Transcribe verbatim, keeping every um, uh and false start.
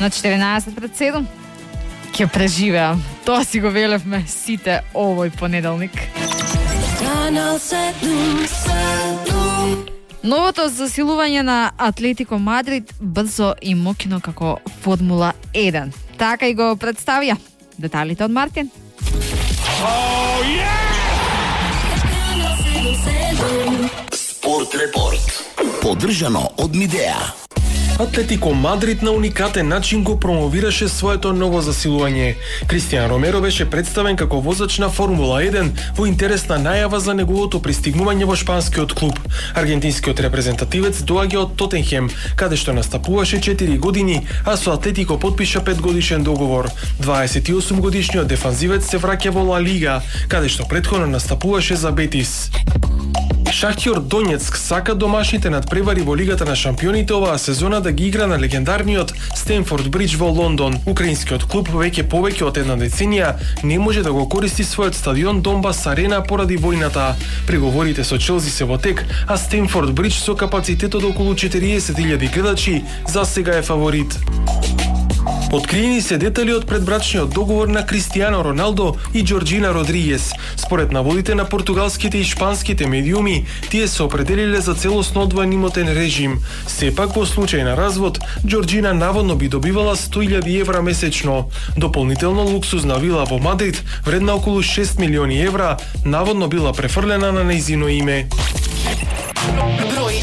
на четиринаесет пред седум. Ќе преживеам. Тоа си го велевме сите овој понеделник. Новото засилување на Атлетико Мадрид брзо и мокино како Формула еден. Така и го представија. Деталите од Мартин. Oh, yeah! Спорт репорт. Поддржано од Мидеа. Атлетико Мадрид на уникатен начин го промовираше своето ново засилување. Кристијан Ромеро беше представен како возач на Формула еден во интерес на најава за неговото пристигнување во шпанскиот клуб. Аргентинскиот репрезентативец доаѓа од Тотенхем, каде што настапуваше четири години, а со Атлетико потпиша петгодишен договор. дваесет и осум годишниот дефанзивец се враќа во Ла Лига, каде што претходно настапуваше за Бетис. Шахтјор Донецк сака домашните надпревари во Лигата на шампионите оваа сезона да ги игра на легендарниот Стенфорд Бридж во Лондон. Украинскиот клуб веќе повеќе од една деценија не може да го користи својот стадион Донбас Арена поради војната. Преговорите со Челси се во тек, а Стенфорд Бридж со капацитет од околу четириесет илјади гледачи за сега е фаворит. Откриени се детали од предбрачниот договор на Кристијано Роналдо и Џорџина Родригес. Според наводите на португалските и шпанските медиуми, тие се определиле за целосно одвоен имотен режим. Сепак во случај на развод, Џорџина наводно би добивала сто илјади евра месечно. Дополнително луксузна вила во Мадрид, вредна околу шест милиони евра, наводно била префрлена на нејзино име.